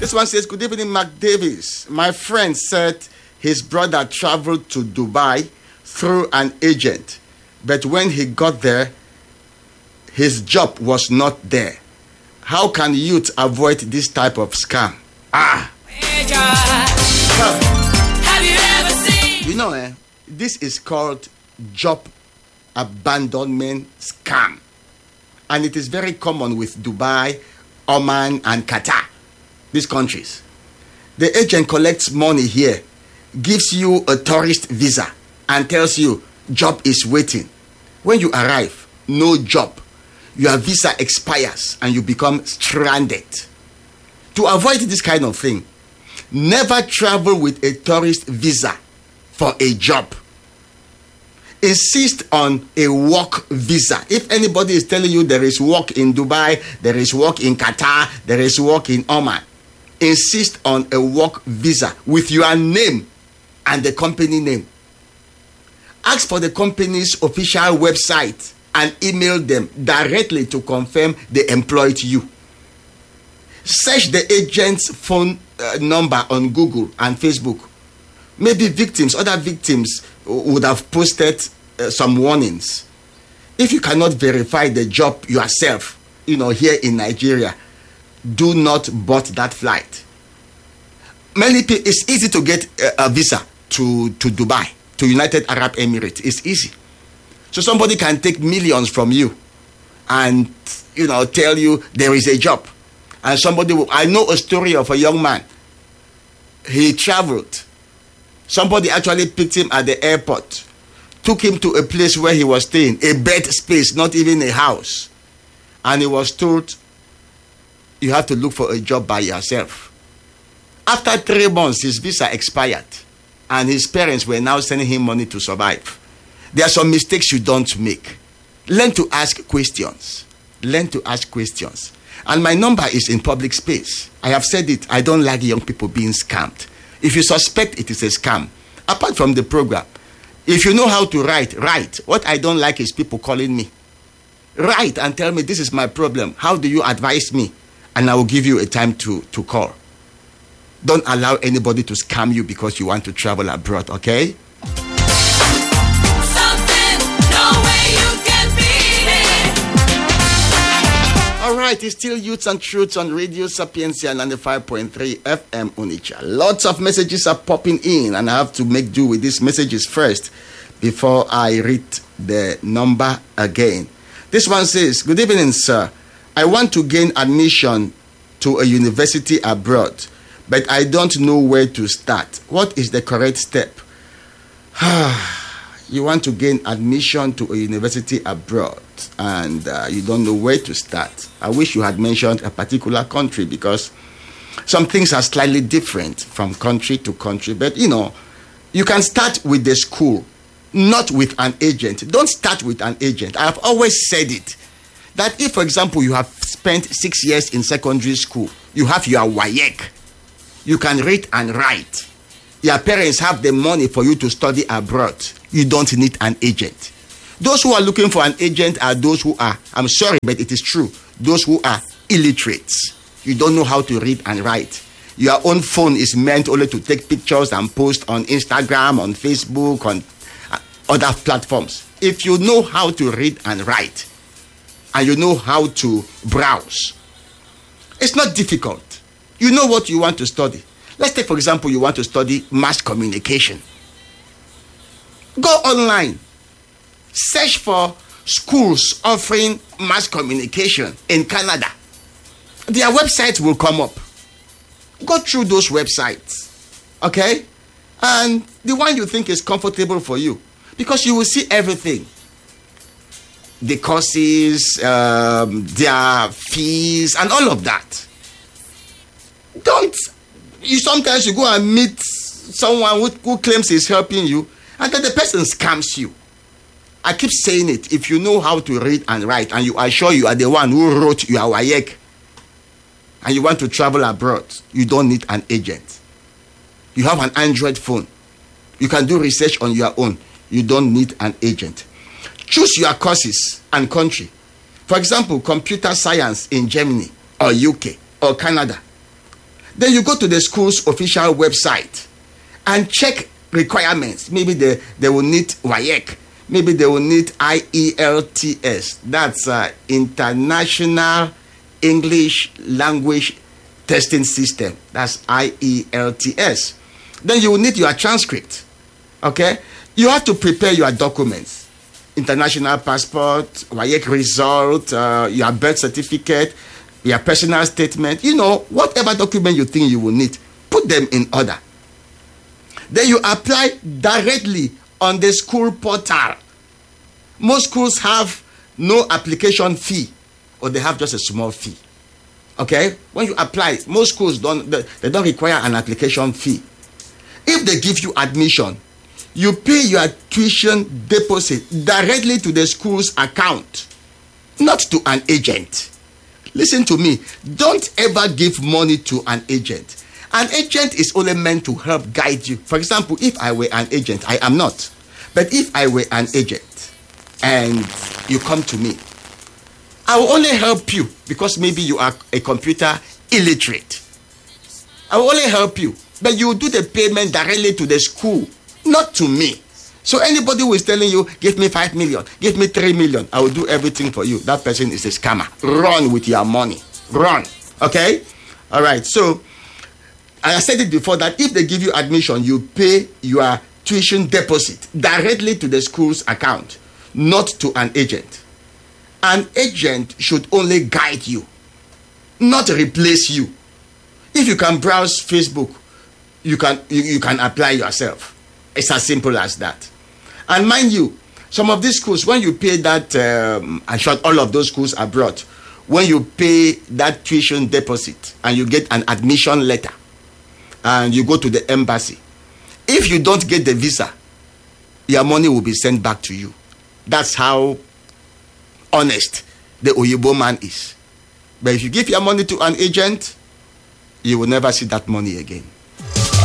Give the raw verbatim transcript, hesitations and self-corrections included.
This one says, good evening, Mark Davis. My friend said his brother traveled to Dubai through an agent, but when he got there, his job was not there. How can youth avoid this type of scam? Ah! Have you ever seen? You know, eh, this is called job abandonment scam. And it is very common with Dubai, Oman, and Qatar. These countries. The agent collects money here, gives you a tourist visa, and tells you job is waiting. When you arrive, no job. Your visa expires and you become stranded. To avoid this kind of thing, never travel with a tourist visa for a job. Insist on a work visa. If anybody is telling you there is work in Dubai, there is work in Qatar, there is work in Oman, insist on a work visa with your name and the company name. Ask for the company's official website and email them directly to confirm they employed you. Search the agent's phone uh, number on Google and Facebook. Maybe victims, other victims would have posted uh, some warnings. If you cannot verify the job yourself, you know, here in Nigeria, do not board that flight. Many people, it's easy to get a, a visa to, to Dubai, to United Arab Emirates. It's easy. So somebody can take millions from you and, you know, tell you there is a job. And somebody will, I know a story of a young man. He traveled. Somebody actually picked him at the airport, took him to a place where he was staying, a bed space, not even a house. And he was told, you have to look for a job by yourself. After three months, his visa expired. And his parents were now sending him money to survive. There are some mistakes you don't make. Learn to ask questions. Learn to ask questions. And my number is in public space. I have said it. I don't like young people being scammed. If you suspect it is a scam, apart from the program, if you know how to write, write. What I don't like is people calling me. Write and tell me this is my problem. How do you advise me? And I will give you a time to, to call. Don't allow anybody to scam you because you want to travel abroad, okay? Alright, it's still Youths and Truths on Radio Sapiencia ninety-five point three F M Onitsha. Lots of messages are popping in, and I have to make do with these messages first before I read the number again. This one says, good evening, sir. I want to gain admission to a university abroad, but I don't know where to start. What is the correct step? You want to gain admission to a university abroad and uh, you don't know where to start. I wish you had mentioned a particular country because some things are slightly different from country to country. But, you know, you can start with the school, not with an agent. Don't start with an agent. I have always said it, that if, for example, you have spent six years in secondary school, you have your W A Y E C, you can read and write. Your parents have the money for you to study abroad. You don't need an agent. Those who are looking for an agent are those who are, I'm sorry, but it is true, those who are illiterates. You don't know how to read and write. Your own phone is meant only to take pictures and post on Instagram, on Facebook, on other platforms. If you know how to read and write, and you know how to browse, it's not difficult. You know what you want to study. Let's take, for example, you want to study mass communication. Go online. Search for schools offering mass communication in Canada. Their websites will come up. Go through those websites. Okay? And the one you think is comfortable for you. Because you will see everything. The courses, um, their fees, and all of that. Don't... You sometimes you go and meet someone who, who claims he's helping you, and then the person scams you. I keep saying it. If you know how to read and write, and you are sure you are the one who wrote your W A Y E C, and you want to travel abroad, you don't need an agent. You have an Android phone. You can do research on your own. You don't need an agent. Choose your courses and country. For example, computer science in Germany or U K or Canada. Then you go to the school's official website and check requirements. Maybe they, they will need W A E C. Maybe they will need I E L T S. That's uh, International English Language Testing System. That's I E L T S. Then you will need your transcript. Okay? You have to prepare your documents. International passport, W A E C result, uh, your birth certificate, your personal statement. You know, whatever document you think you will need, put them in order. Then you apply directly on the school portal. Most schools have no application fee, or they have just a small fee. Okay? When you apply, most schools don't, they don't require an application fee. If they give you admission, you pay your tuition deposit directly to the school's account, not to an agent. Listen to me. Don't ever give money to an agent. An agent is only meant to help guide you. For example, if I were an agent, I am not. But if I were an agent and you come to me, I will only help you because maybe you are a computer illiterate. I will only help you. But you do the payment directly to the school, not to me. So anybody who is telling you, give me five million, give me three million, I will do everything for you. That person is a scammer. Run with your money. Run. Okay? All right. So I said it before that if they give you admission, you pay your tuition deposit directly to the school's account, not to an agent. An agent should only guide you, not replace you. If you can browse Facebook, you can you, you can apply yourself. It's as simple as that. And mind you, some of these schools, when you pay that, um, I'm sure all of those schools abroad, when you pay that tuition deposit and you get an admission letter and you go to the embassy, if you don't get the visa, your money will be sent back to you. That's how honest the Oyibo man is. But if you give your money to an agent, you will never see that money again.